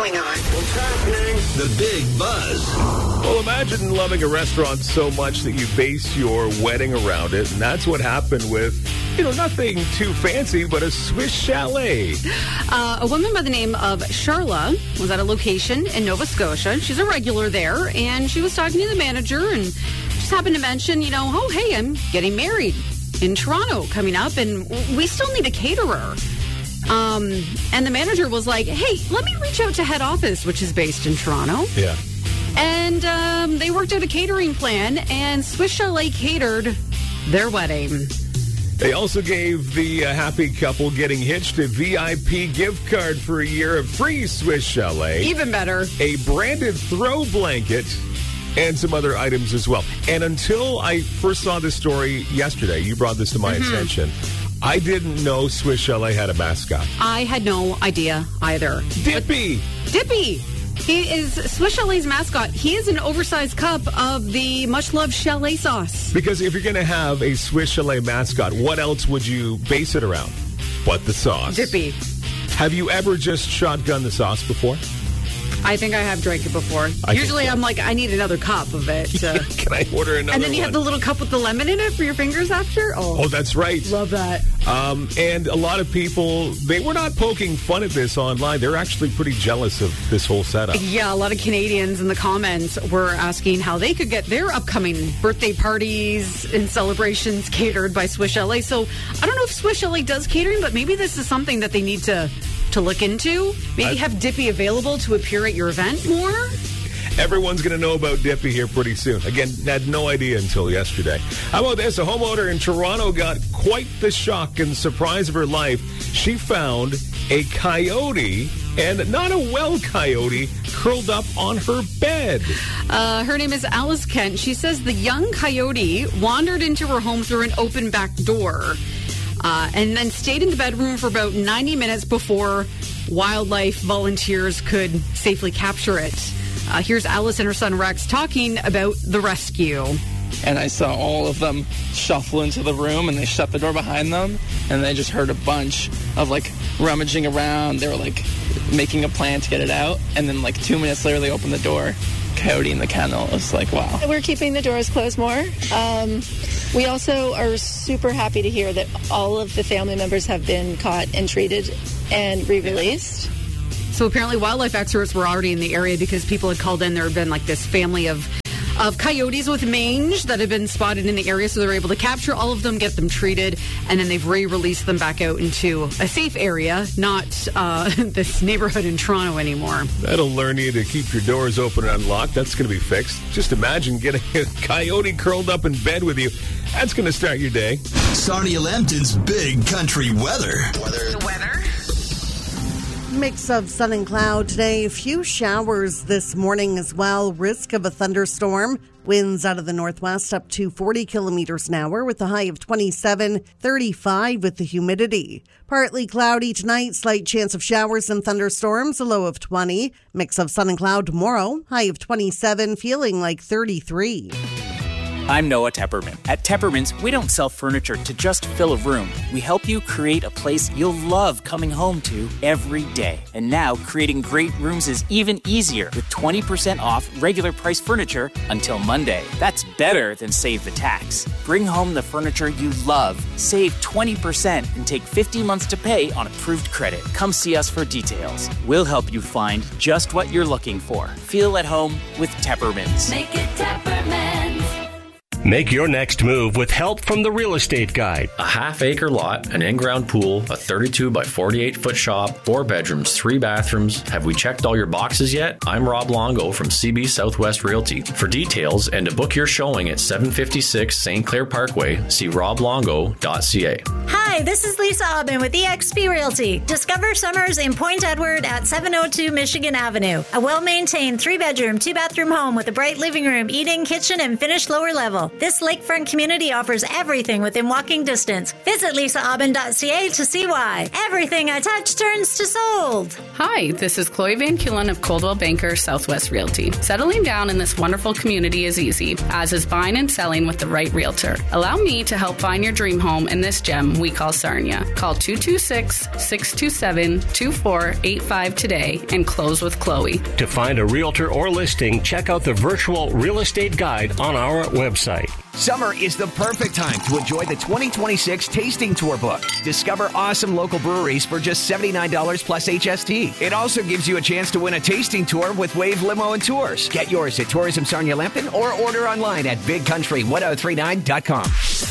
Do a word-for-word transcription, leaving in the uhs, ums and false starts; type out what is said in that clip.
going on? What's happening? The Big Buzz. Well, imagine loving a restaurant so much that you base your wedding around it. And that's what happened with, you know, nothing too fancy, but a Swiss chalet. Uh, a woman by the name of Charla was at a location in Nova Scotia. She's a regular there, and she was talking to the manager and just happened to mention, you know, oh, hey, I'm getting married in Toronto coming up, and we still need a caterer. Um, and the manager was like, hey, let me reach out to head office, which is based in Toronto. Yeah. And um, they worked out a catering plan, and Swiss Chalet catered their wedding. They also gave the uh, happy couple getting hitched a V I P gift card for a year of free Swiss Chalet. Even better. A branded throw blanket and some other items as well. And until I first saw this story yesterday, you brought this to my mm-hmm. attention, I didn't know Swiss Chalet had a mascot. I had no idea either. Dippy! But Dippy! He is Swiss Chalet's mascot. He is an oversized cup of the much-loved chalet sauce. Because if you're going to have a Swiss Chalet mascot, what else would you base it around but the sauce? Dippy. Have you ever just shotgunned the sauce before? I think I have drank it before. I Usually so. I'm like, I need another cup of it. Uh, Can I order another And then you one? have the little cup with the lemon in it for your fingers after? Oh, oh that's right. Love that. Um, and a lot of people, they were not poking fun at this online. They're actually pretty jealous of this whole setup. Yeah, a lot of Canadians in the comments were asking how they could get their upcoming birthday parties and celebrations catered by Swiss Chalet. So I don't know if Swiss Chalet does catering, but maybe this is something that they need to... to look into. Maybe I, have Dippy available to appear at your event more. Everyone's going to know about Dippy here pretty soon. Again, had no idea until yesterday. How about this? A homeowner in Toronto got quite the shock and surprise of her life. She found a coyote, and not a well coyote, curled up on her bed. Uh, her name is Alice Kent. She says the young coyote wandered into her home through an open back door. Uh, and then stayed in the bedroom for about ninety minutes before wildlife volunteers could safely capture it. Uh, here's Alice and her son Rex talking about the rescue. And I saw all of them shuffle into the room, and they shut the door behind them, and I just heard a bunch of, like, rummaging around. They were, like, making a plan to get it out, and then, like, two minutes later, they opened the door. Coyote in the kennel. It was like, wow. We're keeping the doors closed more. Um, we also are super happy to hear that all of the family members have been caught and treated and re-released. So apparently wildlife experts were already in the area because people had called in. There had been like this family of of coyotes with mange that had been spotted in the area, so they were able to capture all of them, get them treated, and then they've re-released them back out into a safe area, not uh, this neighborhood in Toronto anymore. That'll learn you to keep your doors open and unlocked. That's going to be fixed. Just imagine getting a coyote curled up in bed with you. That's going to start your day. Sonia Lambton's Big Country Weather. Weather. The weather. Mix of sun and cloud today. A few showers this morning as well. Risk of a thunderstorm. Winds out of the northwest up to forty kilometers an hour with a high of twenty-seven, thirty-five with the humidity. Partly cloudy tonight. Slight chance of showers and thunderstorms. A low of twenty. Mix of sun and cloud tomorrow. High of twenty-seven, feeling like thirty-three. I'm Noah Tepperman. At Tepperman's, we don't sell furniture to just fill a room. We help you create a place you'll love coming home to every day. And now, creating great rooms is even easier with twenty percent off regular price furniture until Monday. That's better than save the tax. Bring home the furniture you love, save twenty percent, and take fifty months to pay on approved credit. Come see us for details. We'll help you find just what you're looking for. Feel at home with Tepperman's. Make it Tepperman's. Make your next move with help from the Real Estate Guide. A half-acre lot, an in-ground pool, a thirty-two by forty-eight foot shop, four bedrooms, three bathrooms. Have we checked all your boxes yet? I'm Rob Longo from C B Southwest Realty. For details and to book your showing at seven fifty-six Saint Clair Parkway, see rob longo dot c a. Hi, this is Lisa Aubin with E X P Realty. Discover summers in Point Edward at seven oh two Michigan Avenue. A well-maintained three-bedroom, two-bathroom home with a bright living room, eating, kitchen, and finished lower level. This lakefront community offers everything within walking distance. Visit lisa aubin dot c a to see why. Everything I touch turns to sold. Hi, this is Chloe Van Kulen of Coldwell Banker Southwest Realty. Settling down in this wonderful community is easy, as is buying and selling with the right realtor. Allow me to help find your dream home in this gem we call Sarnia. Call two two six, six two seven, two four eight five today and close with Chloe. To find a realtor or listing, check out the virtual real estate guide on our website. Summer is the perfect time to enjoy the twenty twenty-six Tasting Tour book. Discover awesome local breweries for just seventy-nine dollars plus H S T. It also gives you a chance to win a tasting tour with Wave Limo and Tours. Get yours at Tourism Sarnia Lambton or order online at big country ten thirty-nine dot com.